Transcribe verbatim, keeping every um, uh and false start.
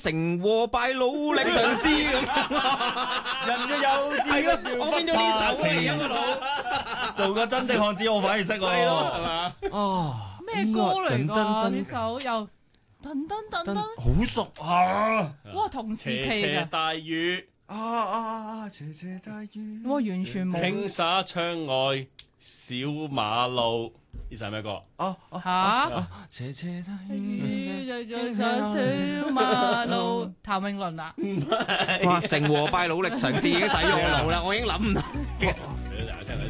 成和敗努力嘗試咁。 人嘅幼稚係咯， 不要我變咗呢首嚟啊個腦。 做個真的漢子，我反而識喎。 係咯係嘛？ 哦， 咩歌嚟㗎？ 噔呢首又噔噔噔噔， 好熟啊！ 哇，同時期斜斜㗎， 大雨， 啊啊啊！斜斜大雨， 我完全冇傾灑窗外小馬路，呢首係咩歌？ 啊啊！ 嚇。 斜斜大雨在在上小馬路，譚詠麟啊！ 哇！成和敗努力嘗試已經洗咗我腦啦，我已經諗唔到。